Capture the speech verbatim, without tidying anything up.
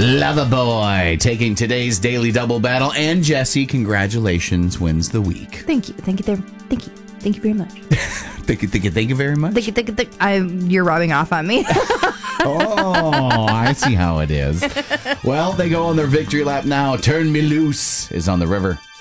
Loverboy taking today's daily double battle. And Jesse, congratulations, wins the week. Thank you. Thank you. There. Thank you. Thank you very much. Thank you, thank you, thank you very much. Thank you. Thank you. Thank you. I, you're rubbing off on me. Oh, I see how it is. Well, they go on their victory lap now. Turn Me Loose is on the river.